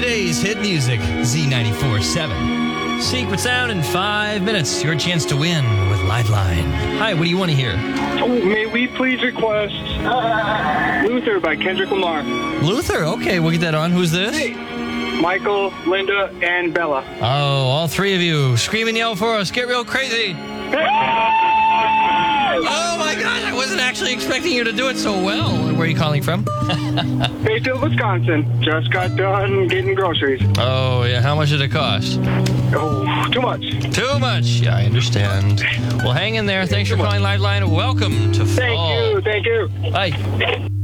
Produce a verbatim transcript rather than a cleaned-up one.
Today's hit music, Z ninety-four point seven. Secret sound in five minutes. Your chance to win with Liveline. Hi, what do you want to hear? Oh, may we please request Luther by Kendrick Lamar? Luther? Okay, we'll get that on. Who's this? Hey, Michael, Linda, and Bella. Oh, all three of you. Scream and yell for us. Get real crazy. Oh, my God. I wasn't actually expecting you to do it so well. Where are you calling from? Bayfield, Wisconsin. Just got done getting groceries. Oh, yeah. How much did it cost? Oh, too much. Too much. Yeah, I understand. Well, hang in there. Thanks for calling Liveline. Welcome to fall. Thank you. Thank you. Bye.